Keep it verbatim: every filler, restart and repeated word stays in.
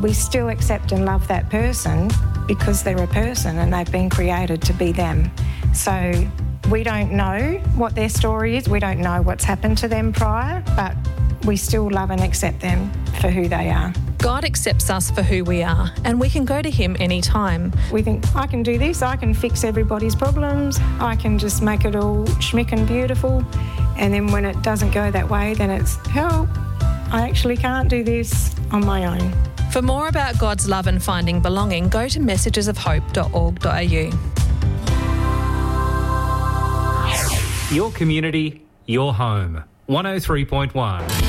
we still accept and love that person because they're a person and they've been created to be them. So we don't know what their story is. We don't know what's happened to them prior, but we still love and accept them for who they are. God accepts us for who we are, and we can go to him anytime. We think, I can do this, I can fix everybody's problems, I can just make it all schmick and beautiful. And then when it doesn't go that way, then it's, help, I actually can't do this on my own. For more about God's love and finding belonging, go to messages of hope dot org dot a u. Your community, your home. one oh three point one.